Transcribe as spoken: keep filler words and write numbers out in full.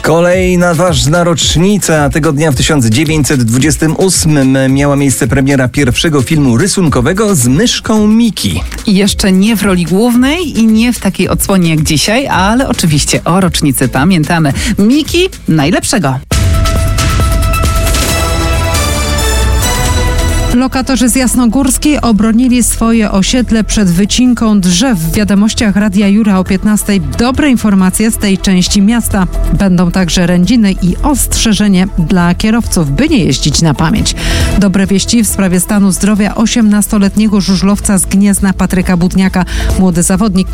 Kolejna ważna rocznica. Tego dnia w tysiąc dziewięćset dwudziestym ósmym miała miejsce premiera pierwszego filmu rysunkowego z myszką Miki. I jeszcze nie w roli głównej i nie w takiej odsłonie jak dzisiaj, ale oczywiście o rocznicy pamiętamy. Miki najlepszego. Lokatorzy z Jasnogórskiej obronili swoje osiedle przed wycinką drzew. W wiadomościach Radia Jura o piętnastej dobre informacje z tej części miasta. Będą także rędziny i ostrzeżenie dla kierowców, by nie jeździć na pamięć. Dobre wieści w sprawie stanu zdrowia osiemnastoletniego żużlowca z Gniezna Patryka Budniaka. Młody zawodnik